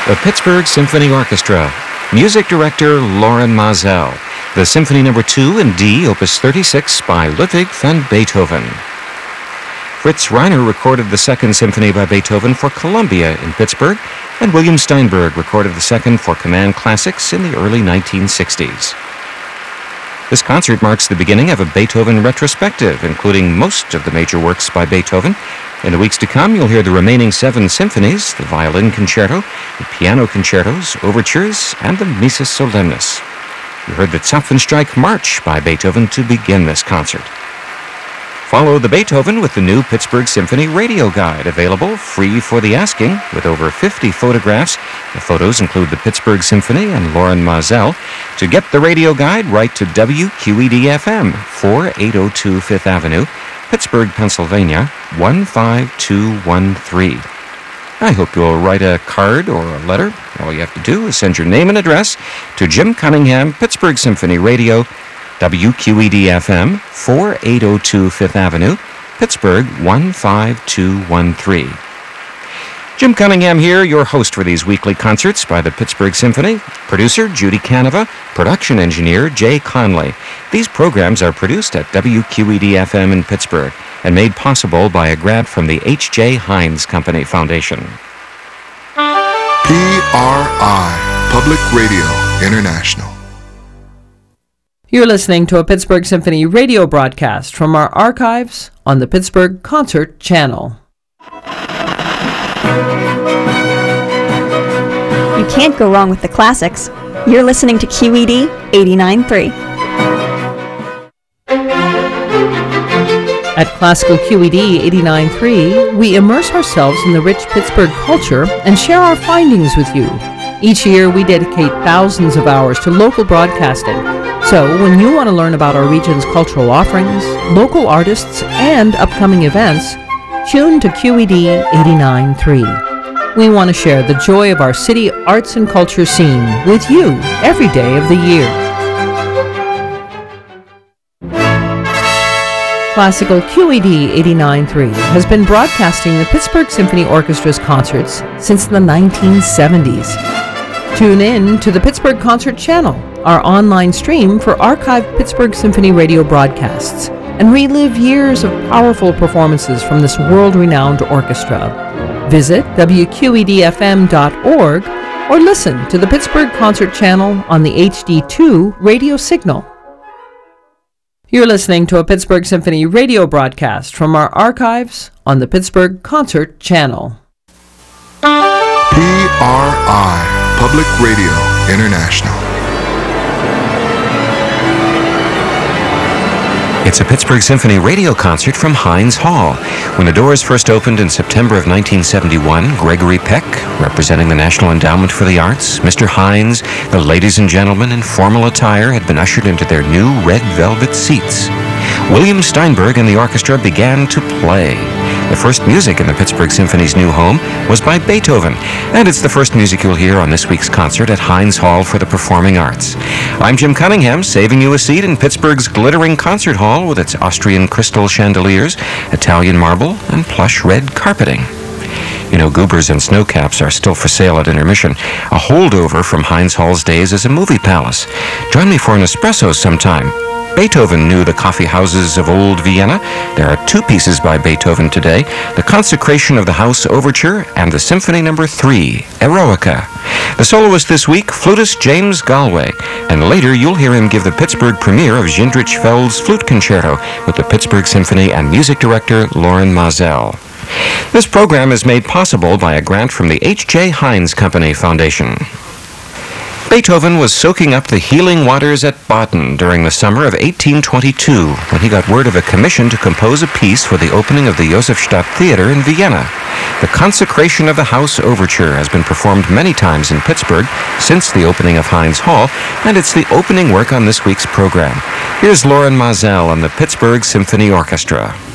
The Pittsburgh Symphony Orchestra. Music director Loren Maazel. The Symphony No. 2 in D, Opus 36 by Ludwig van Beethoven. Fritz Reiner recorded the Second Symphony by Beethoven for Columbia in Pittsburgh, and William Steinberg recorded the Second for Command Classics in the early 1960s. This concert marks the beginning of a Beethoven retrospective, including most of the major works by Beethoven. In the weeks to come, you'll hear the remaining 7 symphonies, the violin concerto, the piano concertos, overtures, and the Missa Solemnis. You heard the Zapfenstreich March by Beethoven to begin this concert. Follow the Beethoven with the new Pittsburgh Symphony Radio Guide, available free for the asking, with over 50 photographs. The photos include the Pittsburgh Symphony and Loren Maazel. To get the radio guide, write to WQED-FM, 4802 Fifth Avenue, Pittsburgh, Pennsylvania, 15213. I hope you'll write a card or a letter. All you have to do is send your name and address to Jim Cunningham, Pittsburgh Symphony Radio, WQED-FM, 4802 Fifth Avenue, Pittsburgh, 15213. Jim Cunningham here, your host for these weekly concerts by the Pittsburgh Symphony. Producer, Judy Canova. Production engineer, Jay Conley. These programs are produced at WQED-FM in Pittsburgh and made possible by a grant from the H.J. Heinz Company Foundation. PRI, Public Radio International. You're listening to a Pittsburgh Symphony radio broadcast from our archives on the Pittsburgh Concert Channel. You can't go wrong with the classics. You're listening to QED 89.3. At Classical QED 89.3, we immerse ourselves in the rich Pittsburgh culture and share our findings with you. Each year, we dedicate thousands of hours to local broadcasting. So, when you want to learn about our region's cultural offerings, local artists, and upcoming events, tune to QED 89.3. We want to share the joy of our city arts and culture scene with you every day of the year. Classical QED 89.3 has been broadcasting the Pittsburgh Symphony Orchestra's concerts since the 1970s. Tune in to the Pittsburgh Concert Channel, our online stream for archived Pittsburgh Symphony radio broadcasts, and relive years of powerful performances from this world-renowned orchestra. Visit WQEDFM.org or listen to the Pittsburgh Concert Channel on the HD2 radio signal. You're listening to a Pittsburgh Symphony radio broadcast from our archives on the Pittsburgh Concert Channel. PRI, Public Radio International. It's a Pittsburgh Symphony radio concert from Heinz Hall. When the doors first opened in September of 1971, Gregory Peck, representing the National Endowment for the Arts, Mr. Heinz, the ladies and gentlemen in formal attire had been ushered into their new red velvet seats. William Steinberg and the orchestra began to play. The first music in the Pittsburgh Symphony's new home was by Beethoven, and it's the first music you'll hear on this week's concert at Heinz Hall for the Performing Arts. I'm Jim Cunningham, saving you a seat in Pittsburgh's glittering concert hall with its Austrian crystal chandeliers, Italian marble, and plush red carpeting. You know, goobers and snowcaps are still for sale at intermission, a holdover from Heinz Hall's days as a movie palace. Join me for an espresso sometime. Beethoven knew the coffee houses of old Vienna. There are 2 pieces by Beethoven today, the Consecration of the House Overture and the Symphony No. 3, Eroica. The soloist this week, flutist James Galway, and later you'll hear him give the Pittsburgh premiere of Jindřich Feld's Flute Concerto with the Pittsburgh Symphony and music director Loren Maazel. This program is made possible by a grant from the H.J. Heinz Company Foundation. Beethoven was soaking up the healing waters at Baden during the summer of 1822 when he got word of a commission to compose a piece for the opening of the Josefstadt Theater in Vienna. The Consecration of the House Overture has been performed many times in Pittsburgh since the opening of Heinz Hall, and it's the opening work on this week's program. Here's Loren Maazel and the Pittsburgh Symphony Orchestra.